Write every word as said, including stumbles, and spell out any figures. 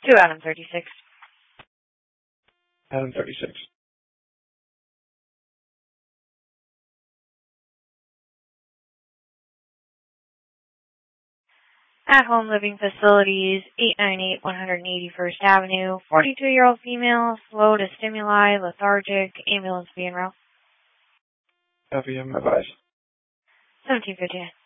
To Adam thirty-six. Adam thirty-six. At Home Living Facilities, eight ninety-eight one eighty-first Avenue, forty-two-year-old female, slow to stimuli, lethargic, ambulance being route. F E M advice. seventeen fifty.